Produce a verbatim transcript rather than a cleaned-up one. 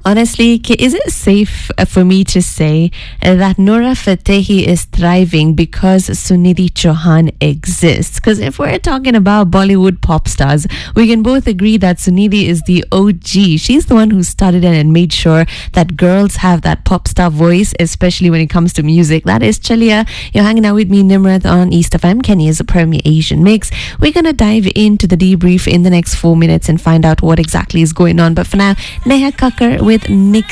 Honestly, Ki, is it safe uh, for me to say uh, that Nora Fatehi is thriving because Sunidhi Chauhan exists? Because if we're talking about Bollywood pop stars, we can both agree that Sunidhi is the O G. She's the one who started it and made sure that girls have that pop star voice, especially when it comes to music. That is Chalia. You're hanging out with me, Nimrath, on East F M, Kenya's Premier Asian Mix. We're going to dive into the debrief in the next four minutes and find out what exactly is going on. But for now, Neha Kakkar with Nick